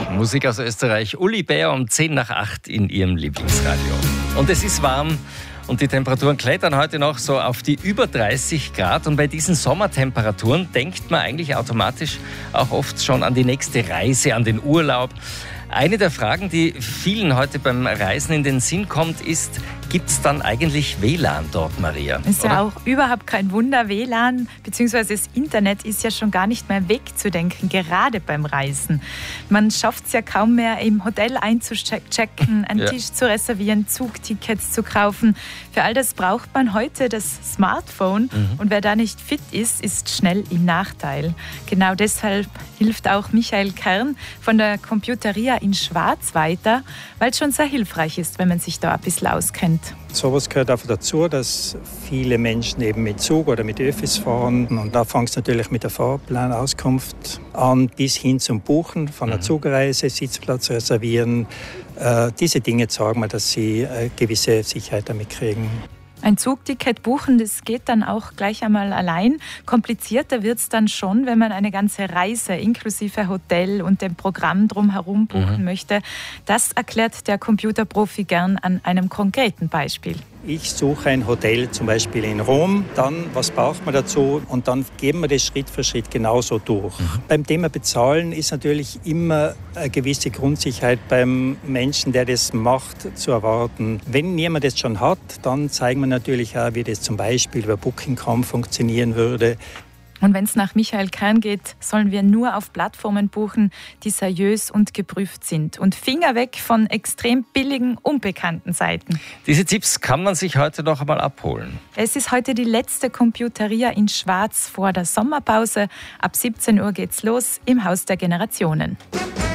Musik aus Österreich. Uli Bär um 7:10 in Ihrem Lieblingsradio. Und es ist warm und die Temperaturen klettern heute noch so auf die über 30 Grad. Und bei diesen Sommertemperaturen denkt man eigentlich automatisch auch oft schon an die nächste Reise, an den Urlaub. Eine der Fragen, die vielen heute beim Reisen in den Sinn kommt, ist: Gibt es dann eigentlich WLAN dort, Maria? Ist ja auch überhaupt kein Wunder. WLAN bzw. das Internet ist ja schon gar nicht mehr wegzudenken, gerade beim Reisen. Man schafft es ja kaum mehr, im Hotel einzuchecken, einen Tisch zu reservieren, Zugtickets zu kaufen. Für all das braucht man heute das Smartphone. Und wer da nicht fit ist, ist schnell im Nachteil. Genau deshalb hilft auch Michael Kern von der Computeria in Schwarz weiter, weil es schon sehr hilfreich ist, wenn man sich da ein bisschen auskennt. Sowas gehört einfach dazu, dass viele Menschen eben mit Zug oder mit Öffis fahren. Und da fängt es natürlich mit der Fahrplanauskunft an, bis hin zum Buchen von einer Zugreise, Sitzplatz reservieren. Diese Dinge sagen wir, dass sie gewisse Sicherheit damit kriegen. Ein Zugticket buchen, das geht dann auch gleich einmal allein. Komplizierter wird es dann schon, wenn man eine ganze Reise inklusive Hotel und dem Programm drumherum buchen möchte. Das erklärt der Computerprofi gern an einem konkreten Beispiel. Ich suche ein Hotel zum Beispiel in Rom, dann was braucht man dazu und dann geben wir das Schritt für Schritt genauso durch. Beim Thema Bezahlen ist natürlich immer eine gewisse Grundsicherheit beim Menschen, der das macht, zu erwarten. Wenn jemand das schon hat, dann zeigen wir natürlich auch, wie das zum Beispiel über Booking.com funktionieren würde. Und wenn es nach Michael Kern geht, sollen wir nur auf Plattformen buchen, die seriös und geprüft sind. Und Finger weg von extrem billigen, unbekannten Seiten. Diese Tipps kann man sich heute noch einmal abholen. Es ist heute die letzte Computeria in Schwarz vor der Sommerpause. Ab 17 Uhr geht's los im Haus der Generationen.